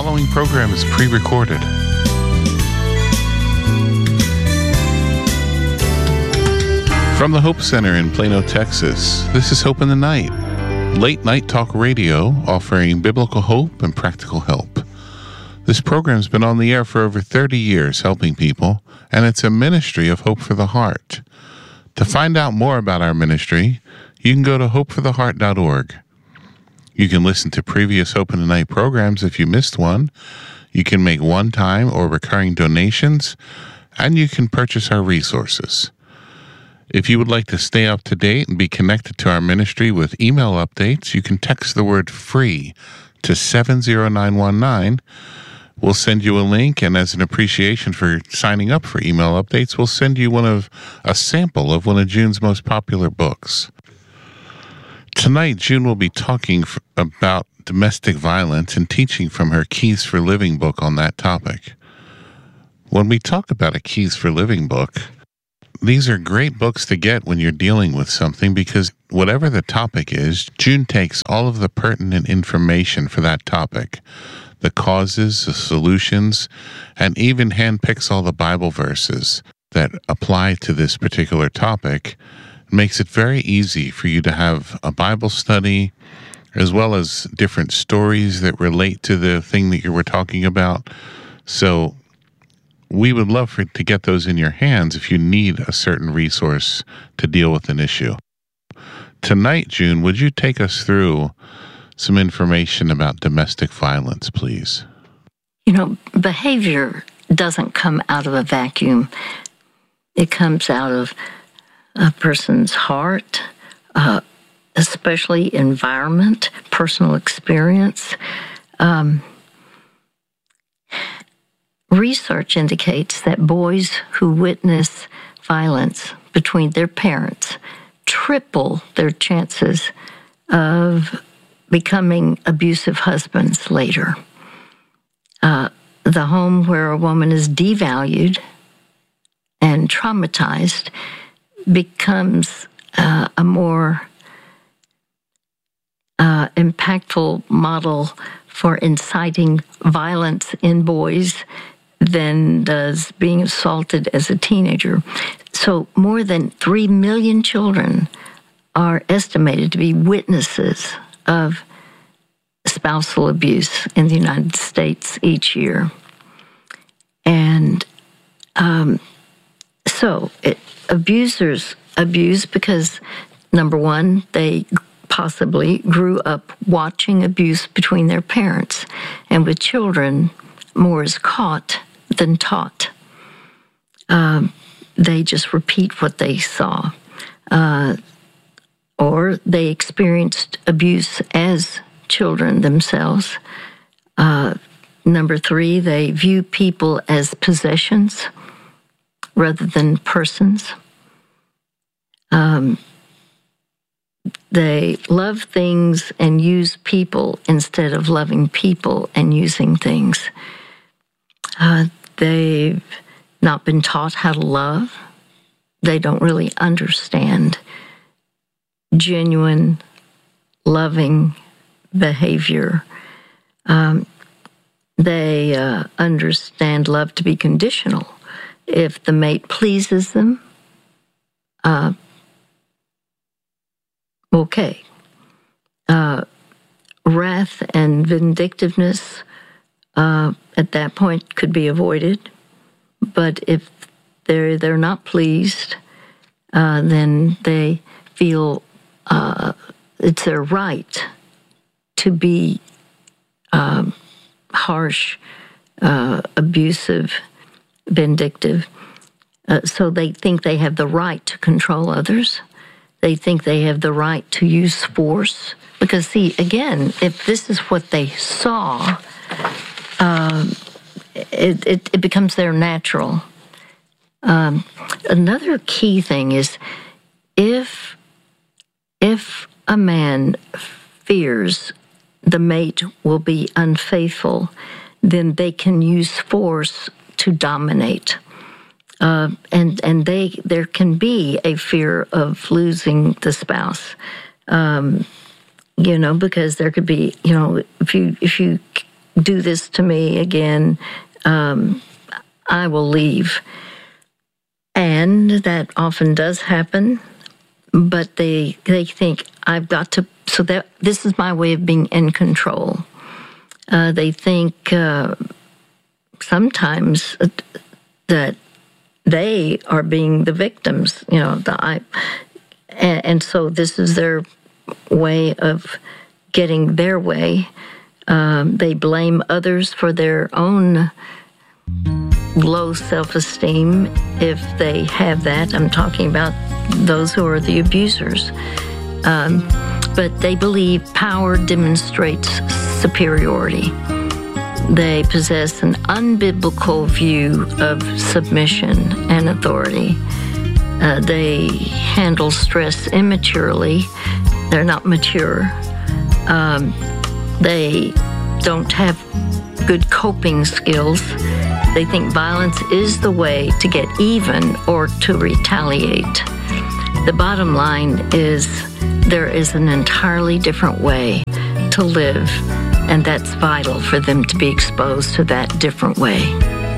following program is pre-recorded. From the Hope Center in Plano, Texas, this is Hope in the Night, late night talk radio offering biblical hope and practical help. This program's been on the air for over 30 years helping people, and it's a ministry of Hope for the Heart. To find out more about our ministry, you can go to hopefortheheart.org. You can listen to previous Hope in the Night programs if you missed one. You can make one-time or recurring donations, and you can purchase our resources. If you would like to stay up to date and be connected to our ministry with email updates, you can text the word FREE to 70919. We'll send you a link, and as an appreciation for signing up for email updates, we'll send you a sample of one of June's most popular books. Tonight, June will be talking about domestic violence and teaching from her Keys for Living book on that topic. When we talk about a Keys for Living book, these are great books to get when you're dealing with something because whatever the topic is, June takes all of the pertinent information for that topic, the causes, the solutions, and even handpicks all the Bible verses that apply to this particular topic. Makes it very easy for you to have a Bible study as well as different stories that relate to the thing that you were talking about. So we would love to get those in your hands if you need a certain resource to deal with an issue. Tonight, June, would you take us through some information about domestic violence, please? You know, behavior doesn't come out of a vacuum. It comes out of a person's heart, especially environment, personal experience. Research indicates that boys who witness violence between their parents triple their chances of becoming abusive husbands later. The home where a woman is devalued and traumatized becomes a more impactful model for inciting violence in boys than does being assaulted as a teenager. So more than 3 million children are estimated to be witnesses of spousal abuse in the United States each year. And abusers abuse because, number one, they possibly grew up watching abuse between their parents. And with children, more is caught than taught. They just repeat what they saw. Or they experienced abuse as children themselves. Number three, they view people as possessions rather than persons. They love things and use people instead of loving people and using things. They've not been taught how to love. They don't really understand genuine, loving behavior. They understand love to be conditional. If the mate pleases them, okay. Wrath and vindictiveness at that point could be avoided. But if they're not pleased, then they feel it's their right to be harsh, abusive, vindictive. So they think they have the right to control others. They think they have the right to use force. Because, see, again, if this is what they saw, it becomes their natural. Another key thing is if a man fears the mate will be unfaithful, then they can use force to dominate. And there can be a fear of losing the spouse, because there could be, if you do this to me again, I will leave. And that often does happen, but they think, I've got to, so that this is my way of being in control. They think sometimes that they are being the victims, and so this is their way of getting their way. They blame others for their own low self-esteem, if they have that. I'm talking about those who are the abusers. But they believe power demonstrates superiority. They possess an unbiblical view of submission and authority. They handle stress immaturely. They're not mature. They don't have good coping skills. They think violence is the way to get even or to retaliate. The bottom line is there is an entirely different way to live, and that's vital for them to be exposed to that different way.